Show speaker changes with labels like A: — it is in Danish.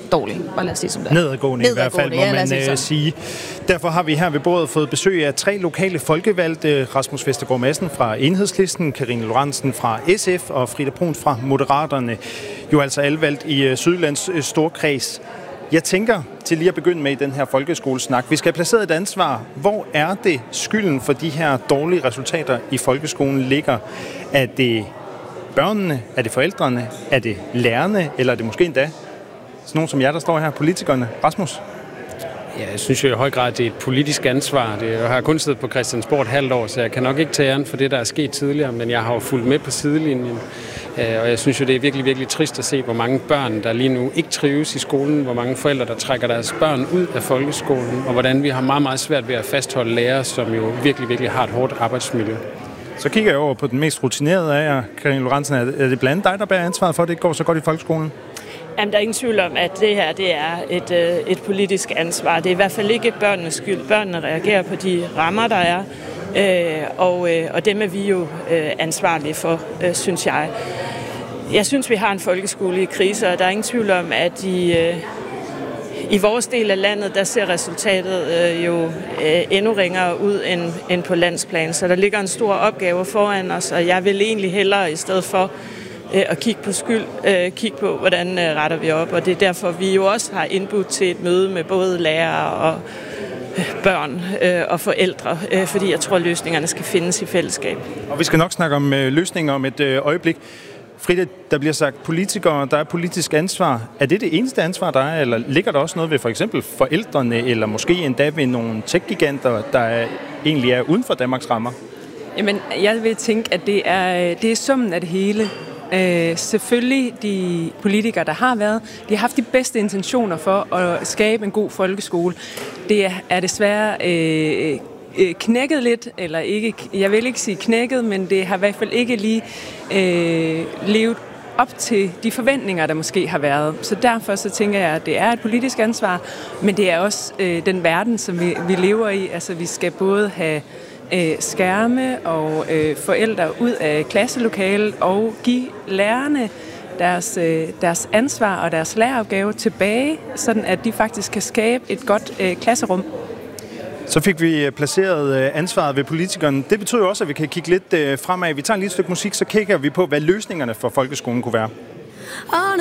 A: dårlig, og lad os sige som det.
B: Nedadgående i hvert fald, må man sige. Derfor har vi her ved bordet fået besøg af 3 lokale folkevalgte. Rasmus Vestergaard Madsen fra Enhedslisten, Karina Lorentzen fra SF og Frida Bruns fra Moderaterne. Jo altså alle valgt i Sydjyllands Storkreds. Jeg tænker til lige at begynde med i den her folkeskolesnak. Vi skal have placeret et ansvar. Hvor er det skylden for de her dårlige resultater i folkeskolen ligger? Er det børnene? Er det forældrene? Er det lærerne? Eller er det måske endda sådan nogen som jer, der står her, politikerne? Rasmus?
C: Ja, jeg synes jo i høj grad, at det er et politisk ansvar. Jeg har kun siddet på Christiansborg et halvt år, så jeg kan nok ikke tage æren for det, der er sket tidligere, men jeg har jo fulgt med på sidelinjen. Og jeg synes jo, det er virkelig, virkelig trist at se, hvor mange børn, der lige nu ikke trives i skolen, hvor mange forældre, der trækker deres børn ud af folkeskolen, og hvordan vi har meget, meget svært ved at fastholde lærere, som jo virkelig, virkelig har et hårdt arbejdsmiljø.
B: Så kigger jeg over på den mest rutinerede af jer, Karina Lorentzen. Er det blandt dig, der bærer ansvaret for, at det ikke går så godt i folkeskolen?
D: Jamen, der er ingen tvivl om, at det her det er et politisk ansvar. Det er i hvert fald ikke børnenes skyld. Børnene reagerer på de rammer, der er, og dem er vi jo ansvarlige for, synes jeg. Jeg synes, vi har en folkeskole i krise, og der er ingen tvivl om, at i vores del af landet, der ser resultatet jo endnu ringere ud end på landsplan. Så der ligger en stor opgave foran os, og jeg vil egentlig hellere i stedet for at kigge på skyld, kigge på, hvordan retter vi op. Og det er derfor, vi jo også har indbudt til et møde med både lærere og børn og forældre, fordi jeg tror, løsningerne skal findes i fællesskab.
B: Og vi skal nok snakke om løsninger om et øjeblik. Frida, der bliver sagt politikere, der er politisk ansvar. Er det det eneste ansvar, der er, eller ligger der også noget ved for eksempel forældrene, eller måske endda ved nogle tech-giganter, der egentlig er uden for Danmarks rammer?
E: Jamen, jeg vil tænke, at det er summen af det hele. Selvfølgelig de politikere, der har været, de har haft de bedste intentioner for at skabe en god folkeskole. Det er desværre knækket lidt, eller ikke, jeg vil ikke sige knækket, men det har i hvert fald ikke lige levet op til de forventninger, der måske har været. Så derfor så tænker jeg, at det er et politisk ansvar, men det er også den verden, som vi lever i. Altså vi skal både have skærme og forældre ud af klasselokalet og give lærerne deres ansvar og deres læreropgave tilbage, sådan at de faktisk kan skabe et godt klasserum.
B: Så fik vi placeret ansvaret ved politikerne. Det betyder også, at vi kan kigge lidt fremad. Vi tager lige et stykke musik, så kigger vi på, hvad løsningerne for folkeskolen kunne være.